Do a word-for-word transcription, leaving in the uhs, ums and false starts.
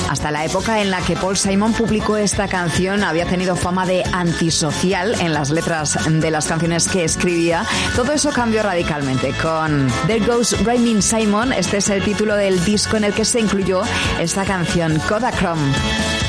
Hasta la época en la que Paul Simon publicó esta canción había tenido fama de antisocial en las letras de las canciones que escribía. Todo eso cambió radicalmente con There Goes Raymond Simon. Este es el título del disco en el que se incluyó esta canción, Kodachrome.